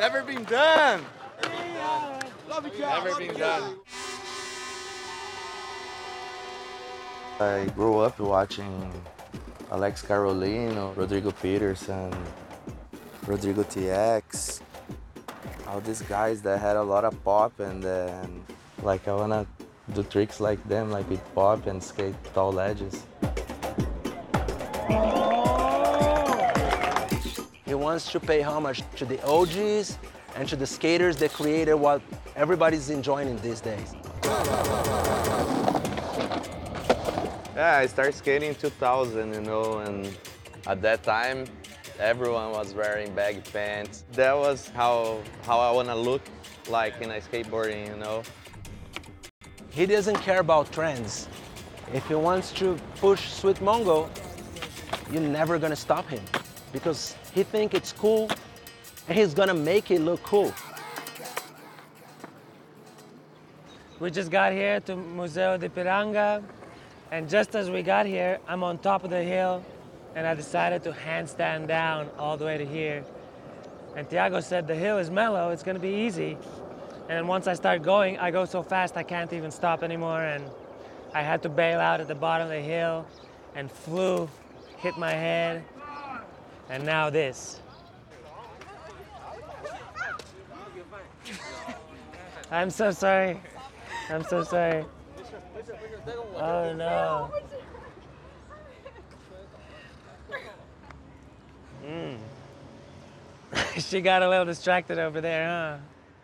Never been done. Never been done. I grew up watching Alex Carolino, Rodrigo Peterson, Rodrigo TX, all these guys that had a lot of pop, and then like I wanna do tricks like them, like with pop and skate tall ledges. He wants to pay homage to the OGs and to the skaters that created what everybody's enjoying these days. Yeah, I started skating in 2000, you know, and at that time, everyone was wearing baggy pants. That was how I wanna look like in a skateboarding, you know. He doesn't care about trends. If he wants to push Sweet Mongo, you're never gonna stop him because he thinks it's cool and he's gonna make it look cool. We just got here to Museo de Piranga, and just as we got here, I'm on top of the hill, and I decided to handstand down all the way to here. And Thiago said the hill is mellow, it's gonna be easy. And once I start going, I go so fast I can't even stop anymore, and I had to bail out at the bottom of the hill and flew, hit my head, and now this. I'm so sorry. I'm so sorry. Oh no. She got a little distracted over there, huh?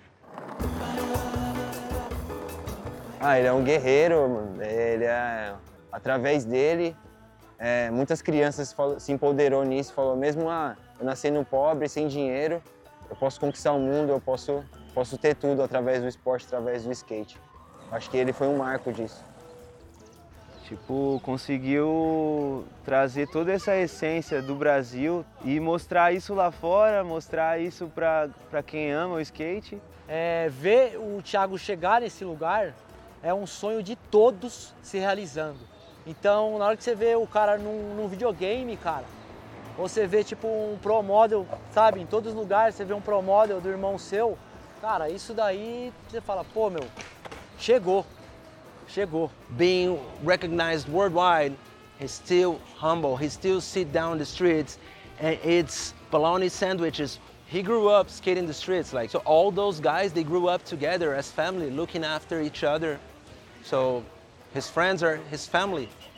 Ele é um guerreiro, mano. Através dele, muitas crianças se empoderou nisso, falou mesmo, eu nascendo pobre, sem dinheiro, eu posso conquistar o mundo, eu posso ter tudo através do esporte, através do skate. Acho que ele foi um marco disso. Tipo, conseguiu trazer toda essa essência do Brasil e mostrar isso lá fora, mostrar isso pra quem ama o skate. Ver o Thiago chegar nesse lugar é um sonho de todos se realizando. Então, na hora que você vê o cara num videogame, cara, ou você vê tipo um Pro Model, sabe, em todos os lugares você vê um Pro Model do irmão seu, cara, isso daí você fala, pô, meu, chegou. Being recognized worldwide, he's still humble. He still sit down the streets and eats bologna sandwiches. He grew up skating the streets, like, so all those guys, they grew up together as family, looking after each other. So his friends are his family.